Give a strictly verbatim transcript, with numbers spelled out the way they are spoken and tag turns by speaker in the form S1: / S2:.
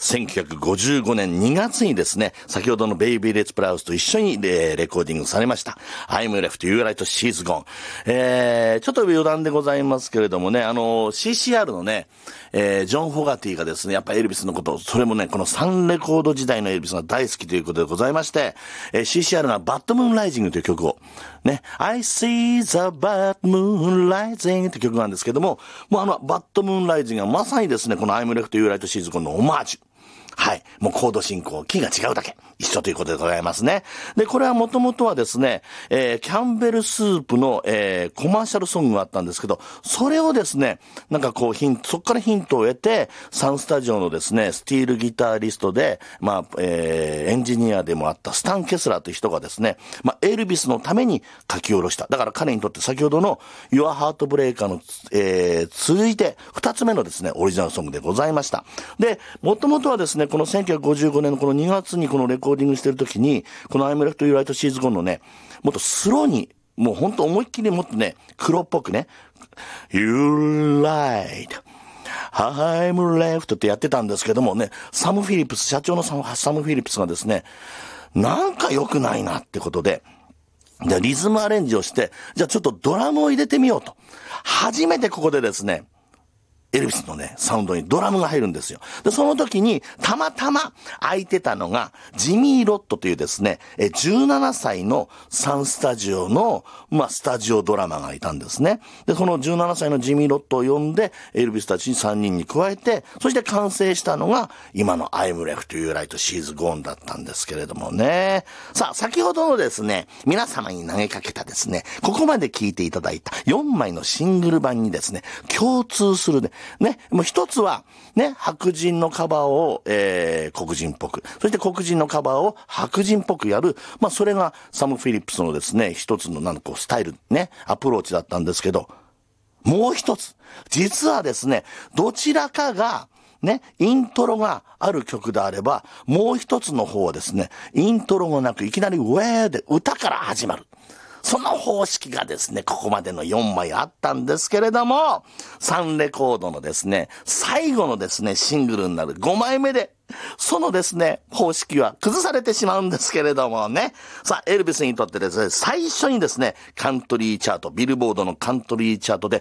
S1: せんきゅうひゃくごじゅうごねんにがつにですね、先ほどのベイビーレッツプラウスと一緒にレコーディングされました。I'm left, you right, she's gone。えー、ちょっと余談でございますけれどもね、あの、シーシーアール のね、えー、ジョン・フォガティがですね、やっぱエルビスのこと、それもね、このサンレコード時代のエルビスが大好きということでございまして、えー、シーシーアール がバッドムーンライジングという曲を、ね、I see the bad moon rising という曲なんですけども、もうあの、バッドムーンライジングがまさにですね、この I'm left, you right, she's gone のオマージュ。はい。もうコード進行、キーが違うだけ。一緒ということでございますね。で、これはもともとはですね、えー、キャンベルスープの、えー、コマーシャルソングがあったんですけど、それをですね、なんかこうヒント、そこからヒントを得て、サンスタジオのですね、スティールギタリストで、まあ、えー、エンジニアでもあったスタン・ケスラーという人がですね、まあ、エルビスのために書き下ろした。だから彼にとって先ほどの Your Heart Breaker の、えー、続いて二つ目のですね、オリジナルソングでございました。で、もともとはですね、このせんきゅうひゃくごじゅうごねんのこのにがつにこのレコーディングしてるときに、この I'm left, you right, she's gone のね、もっとスローに、もうほんと思いっきりもっとね、黒っぽくね、You right, I'm left ってやってたんですけどもね、サム・フィリップス、社長のサム、サム・フィリップスがですね、なんか良くないなってことで、でリズムアレンジをして、じゃあちょっとドラムを入れてみようと。初めてここでですね、エルビスのね、サウンドにドラムが入るんですよ。で、その時に、たまたま空いてたのが、ジミー・ロットというですね、じゅうななさいのサンスタジオの、まあ、スタジオドラマがいたんですね。で、そのじゅうななさいのジミー・ロットを呼んで、エルビスたちにさんにんに加えて、そして完成したのが、今の I'm left, you right, she's gone だったんですけれどもね。さあ、先ほどのですね、皆様に投げかけたですね、ここまで聴いていただいたよんまいのシングル版にですね、共通するね、ね、もう一つは、ね、白人のカバーを、えー、黒人っぽく、そして黒人のカバーを白人っぽくやる、まあ、それがサム・フィリップスのですね、一つのなんかこう、スタイル、ね、アプローチだったんですけど、もう一つ、実はですね、どちらかが、ね、イントロがある曲であれば、もう一つの方はですね、イントロがなく、いきなりウェーで歌から始まる。その方式がですね、ここまでのよんまいあったんですけれども、サンレコードのですね、最後のですね、シングルになるごまいめで、そのですね、方式は崩されてしまうんですけれどもね。さあ、エルビスにとってですね、最初にですね、カントリーチャート、ビルボードのカントリーチャートで